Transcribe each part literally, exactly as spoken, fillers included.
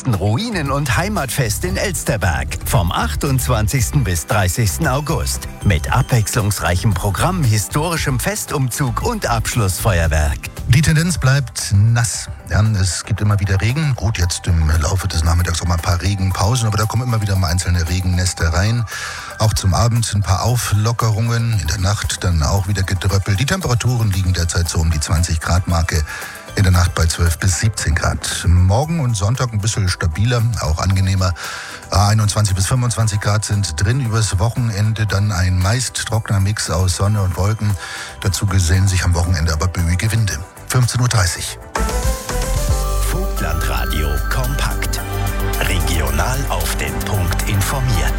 größten Ruinen- und Heimatfest in Elsterberg vom achtundzwanzigsten bis dreißigsten August. Mit abwechslungsreichem Programm, historischem Festumzug und Abschlussfeuerwerk. Die Tendenz bleibt nass. Ja, es gibt immer wieder Regen. Gut, jetzt im Laufe des Nachmittags auch mal ein paar Regenpausen, aber da kommen immer wieder mal einzelne Regennester rein. Auch zum Abend ein paar Auflockerungen. In der Nacht dann auch wieder Gedröppel. Die Temperaturen liegen derzeit so um die zwanzig Grad Marke. In der Nacht bei zwölf bis siebzehn Grad. Morgen und Sonntag ein bisschen stabiler, auch angenehmer. einundzwanzig bis fünfundzwanzig Grad sind drin. Übers Wochenende dann ein meist trockener Mix aus Sonne und Wolken. Dazu gesellen sich am Wochenende aber böige Winde. fünfzehn Uhr dreißig. Vogtlandradio kompakt. Regional auf den Punkt informiert.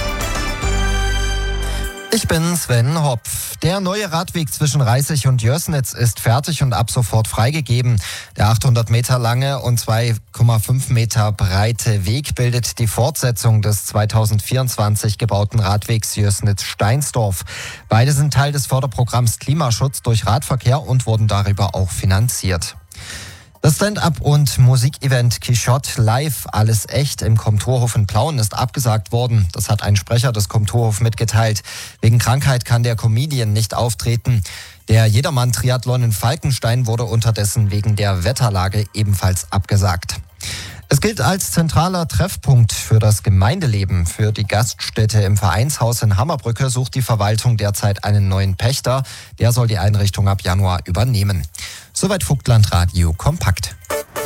Ich bin Sven Hopf. Der neue Radweg zwischen Reisig und Jößnitz ist fertig und ab sofort freigegeben. Der achthundert Meter lange und zwei Komma fünf Meter breite Weg bildet die Fortsetzung des zweitausendvierundzwanzig gebauten Radwegs Jößnitz-Steinsdorf. Beide sind Teil des Förderprogramms Klimaschutz durch Radverkehr und wurden darüber auch finanziert. Das Stand-up- und Musikevent Quichotte Live, alles echt im Comtourhof in Plauen ist abgesagt worden. Das hat ein Sprecher des Comtourhof mitgeteilt. Wegen Krankheit kann der Comedian nicht auftreten. Der Jedermann-Triathlon in Falkenstein wurde unterdessen wegen der Wetterlage ebenfalls abgesagt. Es gilt als zentraler Treffpunkt für das Gemeindeleben. Für die Gaststätte im Vereinshaus in Hammerbrücke sucht die Verwaltung derzeit einen neuen Pächter. Der soll die Einrichtung ab Januar übernehmen. Soweit Vogtlandradio kompakt.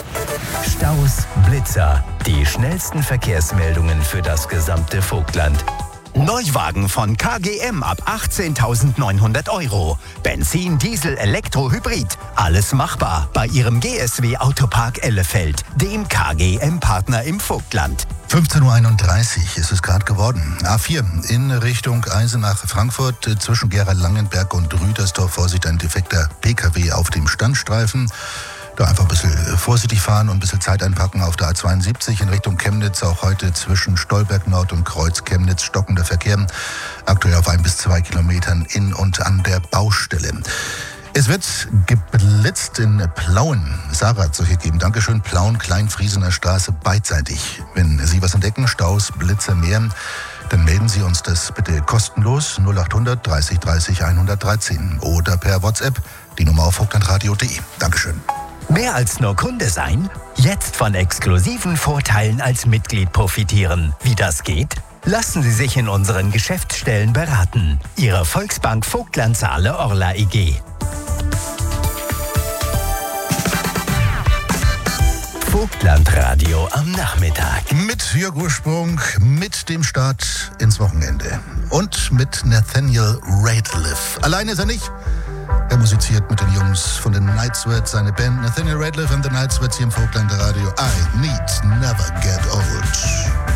Staus, Blitzer, die schnellsten Verkehrsmeldungen für das gesamte Vogtland. Neuwagen von K G M ab achtzehntausendneunhundert Euro. Benzin, Diesel, Elektro, Hybrid. Alles machbar bei Ihrem G S W Autopark Ellefeld, dem K G M-Partner im Vogtland. fünfzehn Uhr einunddreißig ist es gerade geworden. A vier in Richtung Eisenach-Frankfurt zwischen Gera-Langenberg und Rüdersdorf. Vorsicht, ein defekter P K W auf dem Standstreifen. Da einfach ein bisschen vorsichtig fahren und ein bisschen Zeit einpacken auf der A zweiundsiebzig in Richtung Chemnitz. Auch heute zwischen Stolberg Nord und Kreuz Chemnitz stockender Verkehr. Aktuell auf ein bis zwei Kilometern in und an der Baustelle. Es wird geblitzt in Plauen. Sarah hat solche gegeben. Dankeschön. Plauen, Kleinfriesener Straße, beidseitig. Wenn Sie was entdecken, Staus, Blitze, mehr, dann melden Sie uns das bitte kostenlos null achthundert dreißig dreißig hundertdreizehn oder per WhatsApp die Nummer auf vogtlandradio punkt de. Dankeschön. Mehr als nur Kunde sein? Jetzt von exklusiven Vorteilen als Mitglied profitieren. Wie das geht? Lassen Sie sich in unseren Geschäftsstellen beraten. Ihre Volksbank Vogtland-Saale Orla E G. Vogtlandradio am Nachmittag. Mit Jörg Ursprung, mit dem Start ins Wochenende. Und mit Nathaniel Rateliff. Alleine ist er nicht. Er musiziert mit den Jungs von den Nightswords, seine Band Nathaniel Rateliff and the Nightswords hier im Vogtlandradio. I need never get old.